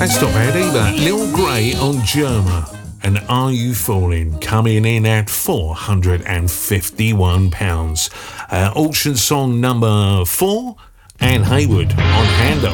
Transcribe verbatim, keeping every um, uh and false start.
That's not bad either. Lil Grey on Germa and Are You Falling coming in at four hundred fifty-one pounds. Uh, auction song number four, Anne Hayward on Handle.